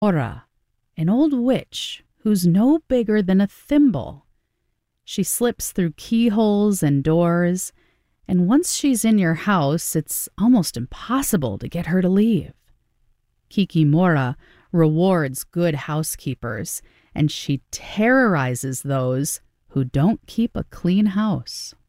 Ora, an old witch who's no bigger than a thimble. She slips through keyholes and doors, and once she's in your house, it's almost impossible to get her to leave. Kikimora rewards good housekeepers, and she terrorizes those who don't keep a clean house.